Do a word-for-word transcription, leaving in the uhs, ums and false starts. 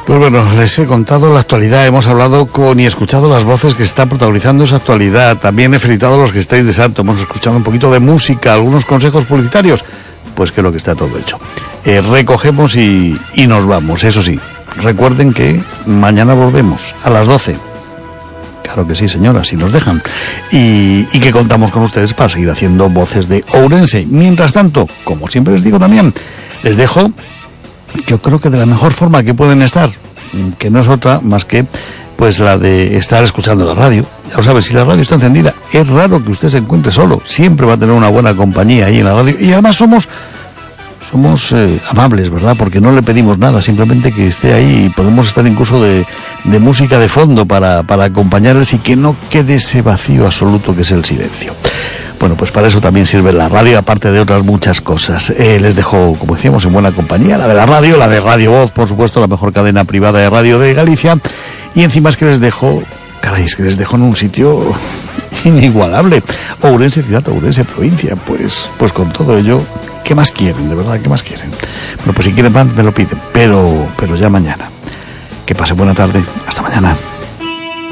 Pues bueno, les he contado la actualidad, hemos hablado con y escuchado las voces que están protagonizando esa actualidad. También he felicitado a los que estáis de santo, hemos escuchado un poquito de música, algunos consejos publicitarios. Pues creo que está todo hecho. Eh, recogemos y, y nos vamos. Eso sí, recuerden que mañana volvemos a las doce. Claro que sí, señora, si nos dejan. Y, y que contamos con ustedes para seguir haciendo voces de Ourense. Mientras tanto, como siempre les digo también, les dejo, yo creo que de la mejor forma que pueden estar, que no es otra más que pues la de estar escuchando la radio. Ya lo sabes, si la radio está encendida, es raro que usted se encuentre solo. Siempre va a tener una buena compañía ahí en la radio. Y además somos somos eh, amables, ¿verdad? Porque no le pedimos nada, simplemente que esté ahí y podemos estar incluso de, de música de fondo para, para acompañarles y que no quede ese vacío absoluto que es el silencio. Bueno, pues para eso también sirve la radio, aparte de otras muchas cosas. Eh, les dejo, como decíamos, en buena compañía, la de la radio, la de Radio Voz, por supuesto, la mejor cadena privada de radio de Galicia. Y encima es que les dejo, caray, es que les dejo en un sitio inigualable. Ourense ciudad, Ourense provincia. Pues, pues con todo ello, ¿qué más quieren? De verdad, ¿qué más quieren? Bueno, pues si quieren pan, me lo piden, pero, pero ya mañana. Que pase buena tarde. Hasta mañana.